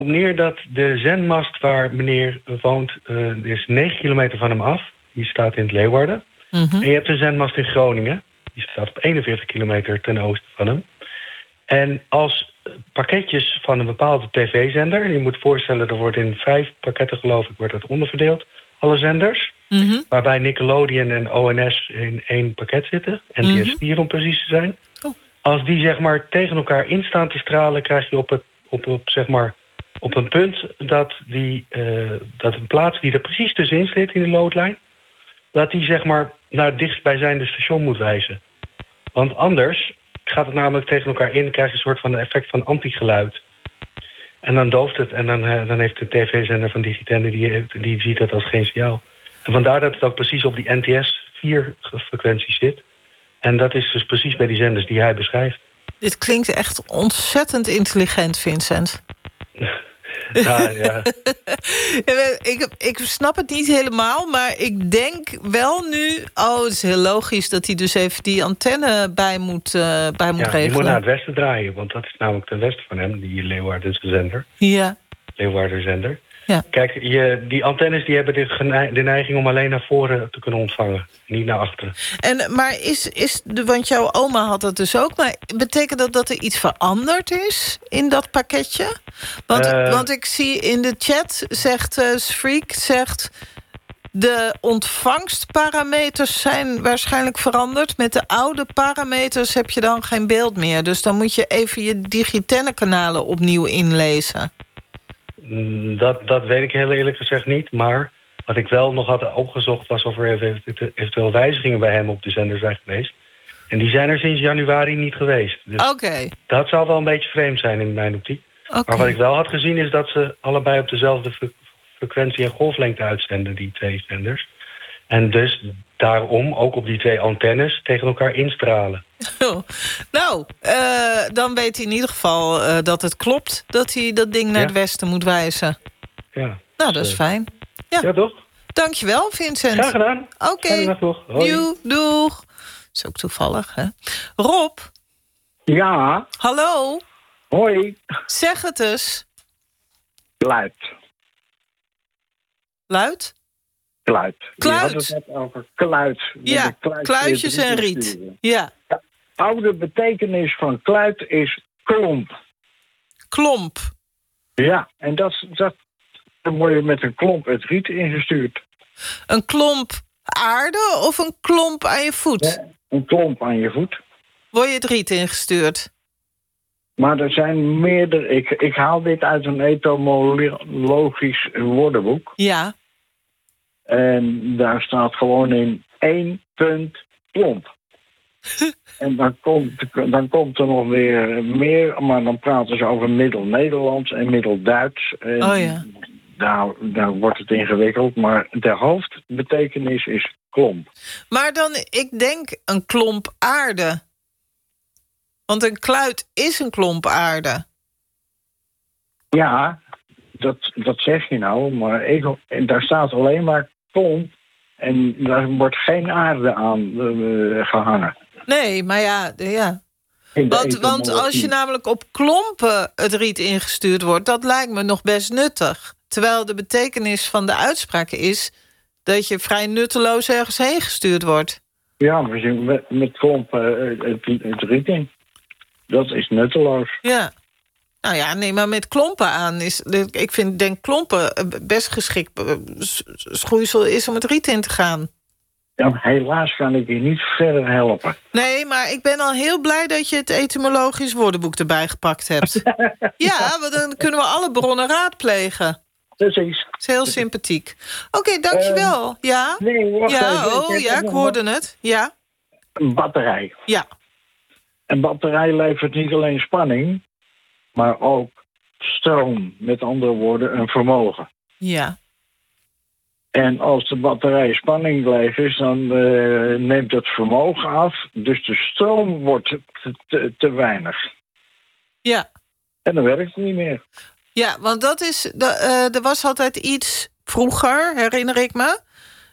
neer dat de zendmast waar meneer woont, is 9 kilometer van hem af. Die staat in het Leeuwarden. En je hebt een zendmast in Groningen. Die staat op 41 kilometer ten oosten van hem. En als pakketjes van een bepaalde tv-zender... je moet voorstellen, er wordt in 5 pakketten, geloof ik, wordt dat onderverdeeld. Alle zenders. Waarbij Nickelodeon en ONS in 1 pakket zitten. En NTS4 om precies te zijn. Als die zeg maar tegen elkaar instaan te stralen... krijg je op een punt dat een plaats die er precies tussenin zit in de loodlijn... dat die zeg maar naar het dichtstbijzijnde station moet wijzen. Want anders gaat het namelijk tegen elkaar in... krijg je een soort van effect van antigeluid. En dan dooft het en dan heeft de tv-zender van Digitenne... die ziet dat als geen signaal. En vandaar dat het ook precies op die NTS-4-frequentie zit. En dat is dus precies bij die zenders die hij beschrijft. Dit klinkt echt ontzettend intelligent, Vincent. Ja. Ik snap het niet helemaal, maar ik denk wel nu... het is heel logisch dat hij dus even die antenne bij moet regelen. Die moet naar het westen draaien, want dat is namelijk ten westen van hem... die Leeuwardense zender. Ja. Leeuwarden zender. Ja. Kijk, die antennes die hebben de neiging om alleen naar voren te kunnen ontvangen. Niet naar achteren. Maar want jouw oma had dat dus ook... maar betekent dat er iets veranderd is in dat pakketje? Want ik zie in de chat, Freak zegt... de ontvangstparameters zijn waarschijnlijk veranderd. Met de oude parameters heb je dan geen beeld meer. Dus dan moet je even je Digitenne-kanalen opnieuw inlezen. Dat weet ik heel eerlijk gezegd niet. Maar wat ik wel nog had opgezocht was of er eventueel wijzigingen bij hem op de zender zijn geweest. En die zijn er sinds januari niet geweest. Dus dat zou wel een beetje vreemd zijn in mijn optiek. Maar wat ik wel had gezien is dat ze allebei op dezelfde frequentie en golflengte uitzenden, die 2 zenders. En dus daarom ook op die 2 antennes tegen elkaar instralen. Dan weet hij in ieder geval dat het klopt... dat hij dat ding naar het westen moet wijzen. Ja. Nou, dat is fijn. Ja, toch? Dankjewel, Vincent. Graag gedaan. Oké. Doeg. Is ook toevallig, hè? Rob. Ja. Hallo. Hoi. Zeg het eens. Kluit. Luid? Kluit. Kluit. Je had het net over kluit. Ja, kluitjes en riet. Ja. De oude betekenis van kluit is klomp. Klomp. Ja, en dan word je met een klomp het riet ingestuurd. Een klomp aarde of een klomp aan je voet? Ja, een klomp aan je voet. Word je het riet ingestuurd? Maar er zijn meerdere... Ik haal dit uit een etymologisch woordenboek. Ja. En daar staat gewoon in 1 punt klomp. En dan komt er nog weer meer, maar dan praten ze over Middel-Nederlands en Middel-Duits. Daar wordt het ingewikkeld, maar de hoofdbetekenis is klomp. Maar dan, ik denk een klomp aarde. Want een kluit is een klomp aarde. Ja, dat zeg je nou, maar daar staat alleen maar klomp en daar wordt geen aarde aan gehangen. Nee, maar ja. Want als je namelijk op klompen het riet ingestuurd wordt... dat lijkt me nog best nuttig. Terwijl de betekenis van de uitspraak is... dat je vrij nutteloos ergens heen gestuurd wordt. Ja, met klompen het riet in. Dat is nutteloos. Ja. Nou ja, nee, maar met klompen aan is... Ik denk klompen best geschikt schoeisel is om het riet in te gaan. Ja, helaas kan ik je niet verder helpen. Nee, maar ik ben al heel blij dat je het etymologisch woordenboek erbij gepakt hebt. Ja, want dan kunnen we alle bronnen raadplegen. Precies. Dat is heel sympathiek. Oké, dankjewel. Ja? Nee, wacht even. Ik hoorde het. Ja? Een batterij. Ja. Een batterij levert niet alleen spanning, maar ook stroom. Met andere woorden, een vermogen. Ja. En als de batterij spanning leeg is, dan neemt het vermogen af. Dus de stroom wordt te weinig. Ja. En dan werkt het niet meer. Ja, want dat is... er was altijd iets vroeger, herinner ik me...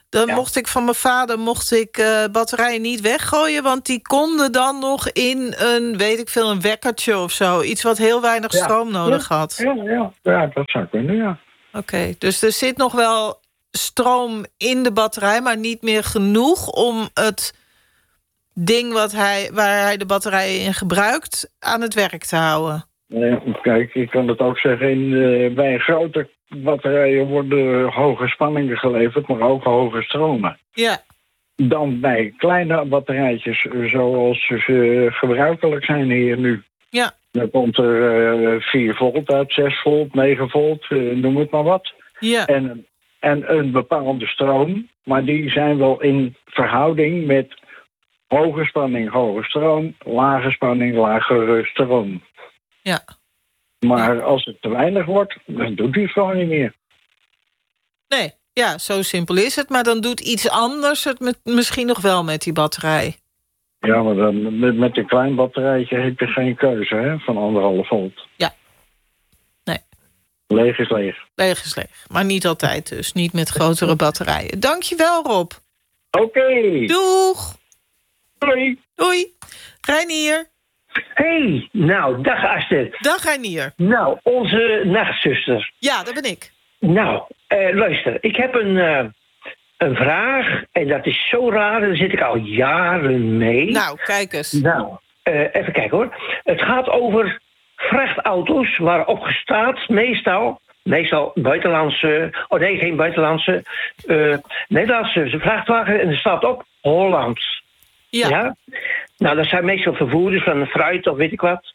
Dan mocht ik van mijn vader batterijen niet weggooien, want die konden dan nog in een wekkertje of zo. Iets wat heel weinig stroom nodig had. Ja, dat zou kunnen, ja. Oké, dus er zit nog wel stroom in de batterij, maar niet meer genoeg om het ding waar hij de batterijen in gebruikt aan het werk te houden. Kijk, ik kan het ook zeggen, bij grote batterijen worden hoge spanningen geleverd, maar ook hoge stromen. Ja. Dan bij kleine batterijtjes, zoals ze gebruikelijk zijn hier nu. Ja. Dan komt er 4 volt uit, 6 volt, 9 volt, noem het maar wat. Ja. En een bepaalde stroom, maar die zijn wel in verhouding met hoge spanning, hoge stroom, lage spanning, lagere stroom. Ja. Maar als het te weinig wordt, dan doet hij het gewoon niet meer. Nee, ja, zo simpel is het. Maar dan doet iets anders het misschien nog wel met die batterij. Ja, maar dan, met een klein batterijtje heb je geen keuze, hè, van 1,5 volt. Ja. Nee. Leeg is leeg. Leeg is leeg. Maar niet altijd dus. Niet met grotere batterijen. Dankjewel, Rob. Oké. Doeg. Doei. Doei. Reinier. Hey, nou, dag Astrid. Dag Reinier. Nou, onze nachtzuster. Ja, dat ben ik. Nou, luister, ik heb een vraag en dat is zo raar, daar zit ik al jaren mee. Nou, kijk eens. Nou, even kijken hoor. Het gaat over vrachtauto's waarop staat meestal buitenlandse, geen buitenlandse, Nederlandse vrachtwagen en er staat op Holland. Ja. Nou, dat zijn meestal vervoerders van fruit of weet ik wat.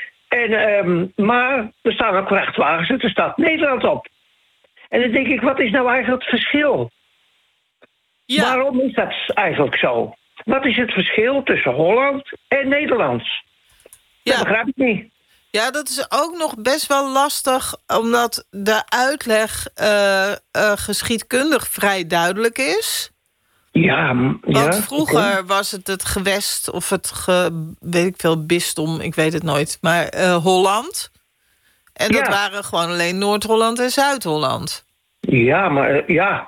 En, maar er staan ook vrachtwagens en er staat Nederland op. En dan denk ik, wat is nou eigenlijk het verschil? Ja. Waarom is dat eigenlijk zo? Wat is het verschil tussen Holland en Nederlands? Dat begrijp ik niet. Ja, dat is ook nog best wel lastig, omdat de uitleg geschiedkundig vrij duidelijk is. Want vroeger was het gewest of bisdom, ik weet het nooit, maar Holland. En dat waren gewoon alleen Noord-Holland en Zuid-Holland. Ja, maar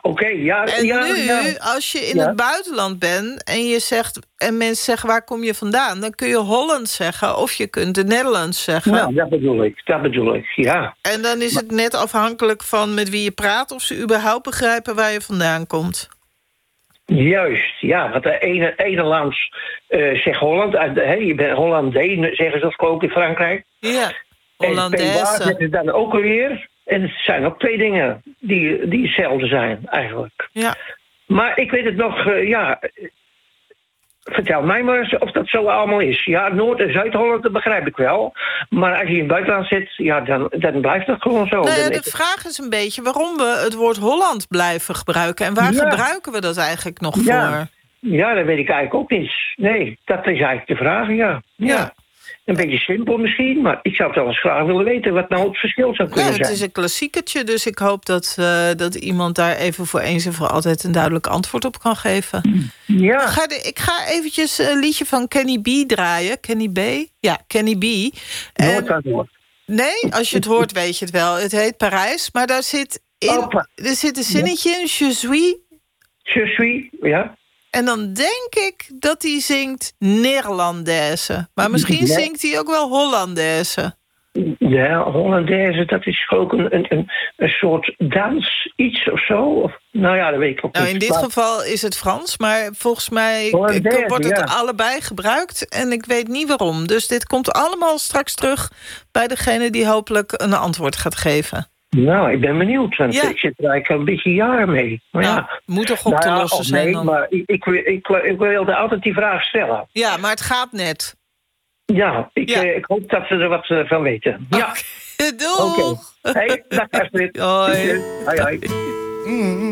nu, als je in het buitenland bent en mensen zeggen waar kom je vandaan, dan kun je Holland zeggen of je kunt de Nederlands zeggen. Nou, dat bedoel ik, ja. En dan is het net afhankelijk van met wie je praat of ze überhaupt begrijpen waar je vandaan komt. Juist, ja, want de ene land zegt Holland, je bent Hollandees, zeggen ze of ook in Frankrijk. Ja, Hollandaise. En waar zit het dan ook alweer? En het zijn ook 2 dingen die hetzelfde zijn, eigenlijk. Ja. Maar ik weet het nog, vertel mij maar eens of dat zo allemaal is. Ja, Noord- en Zuid-Holland, dat begrijp ik wel. Maar als je in het buitenland zit, ja, dan blijft het gewoon zo. De vraag is een beetje waarom we het woord Holland blijven gebruiken. En waar gebruiken we dat eigenlijk nog voor? Ja, dat weet ik eigenlijk ook niet. Nee, dat is eigenlijk de vraag, ja. Een beetje simpel misschien, maar ik zou het wel eens graag willen weten wat nou het verschil zou kunnen zijn. Het is een klassiekertje, dus ik hoop dat iemand daar even voor eens en voor altijd een duidelijk antwoord op kan geven. Ja. Ik ga eventjes een liedje van Kenny B draaien. Kenny B? Ja, Kenny B. Nee, als je het hoort weet je het wel. Het heet Parijs, maar daar zit een zinnetje in, je suis, ja. En dan denk ik dat hij zingt Nederlandaise. Maar misschien zingt hij ook wel Hollandaise. Ja, Hollandaise, dat is ook een soort dans, iets of zo. Of, nou ja, dat weet ik ook niet. In dit geval is het Frans, maar volgens mij wordt het allebei gebruikt. En ik weet niet waarom. Dus dit komt allemaal straks terug bij degene die hopelijk een antwoord gaat geven. Nou, ik ben benieuwd, want ik zit er eigenlijk een beetje jaren mee. Maar moet toch op te lossen zijn nee, dan? Maar ik wilde altijd die vraag stellen. Ja, maar het gaat net. Ja, ik hoop dat ze er wat van weten. Ja. Doeg! Hey, dag Astrid. Hoi. Hoi.